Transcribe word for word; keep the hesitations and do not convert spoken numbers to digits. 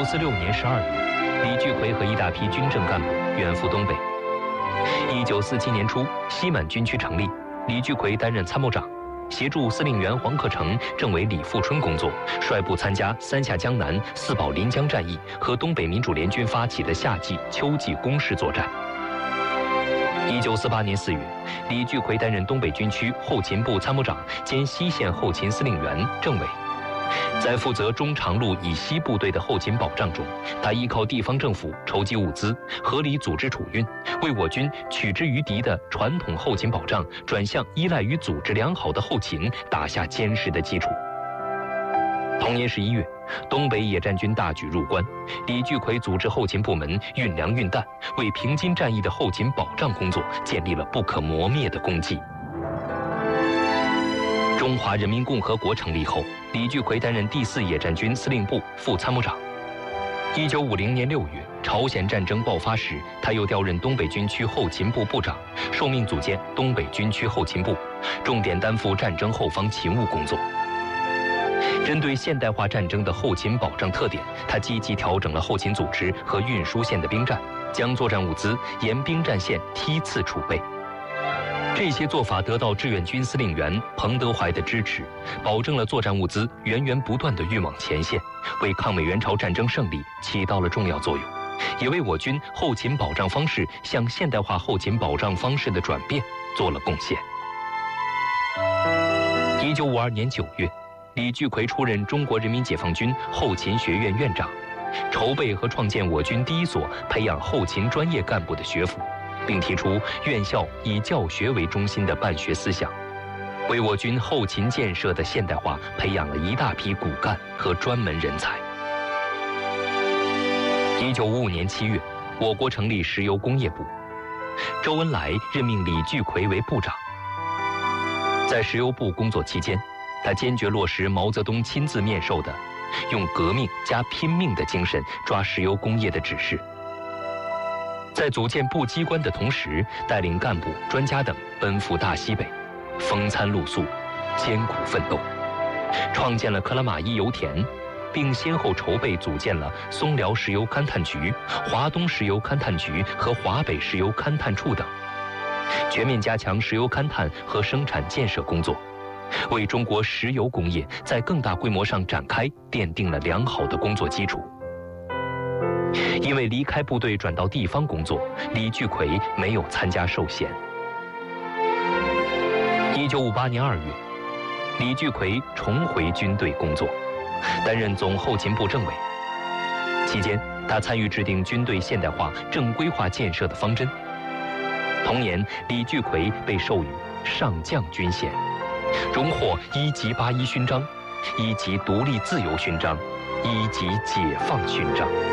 四六年十二月，李聚奎和一大批军政干部远赴东北。一九四七年初，西满军区成立，李聚奎担任参谋长，协助司令员黄克诚、政委李富春工作，率部参加三下江南、四保临江战役和东北民主联军发起的夏季、秋季攻势作战。一九四八年四月，李聚奎担任东北军区后勤部参谋长兼西线后勤司令员、政委。在负责中长路以西部队的后勤保障中，他依靠地方政府筹集物资，合理组织储运，为我军取之于敌的传统后勤保障转向依赖于组织良好的后勤打下坚实的基础。同年十一月，东北野战军大举入关，李聚奎组织后勤部门运粮运弹，为平津战役的后勤保障工作建立了不可磨灭的功绩。中华人民共和国成立后，李聚奎担任第四野战军司令部副参谋长。一九五零年六月，朝鲜战争爆发时，他又调任东北军区后勤部部长，受命组建东北军区后勤部，重点担负战争后方勤务工作。针对现代化战争的后勤保障特点，他积极调整了后勤组织和运输线的兵站，将作战物资沿兵站线梯次储备。这些做法得到志愿军司令员彭德怀的支持，保证了作战物资源源不断地运往前线，为抗美援朝战争胜利起到了重要作用，也为我军后勤保障方式向现代化后勤保障方式的转变做了贡献。一九五二年九月，李聚奎出任中国人民解放军后勤学院院长，筹备和创建我军第一所培养后勤专业干部的学府，并提出院校以教学为中心的办学思想，为我军后勤建设的现代化培养了一大批骨干和专门人才。一九五五年七月，我国成立石油工业部，周恩来任命李聚奎为部长。在石油部工作期间，他坚决落实毛泽东亲自面授的用革命加拼命的精神抓石油工业的指示。在组建部机关的同时，带领干部、专家等奔赴大西北，风餐露宿，艰苦奋斗，创建了克拉玛依油田，并先后筹备组建了松辽石油勘探局、华东石油勘探局和华北石油勘探处等，全面加强石油勘探和生产建设工作，为中国石油工业在更大规模上展开奠定了良好的工作基础。因为离开部队转到地方工作，李聚奎没有参加授衔。一九五八年二月，李聚奎重回军队工作，担任总后勤部政委。期间，他参与制定军队现代化、正规化建设的方针。同年，李聚奎被授予上将军衔，荣获一级八一勋章、一级独立自由勋章、一级解放勋章。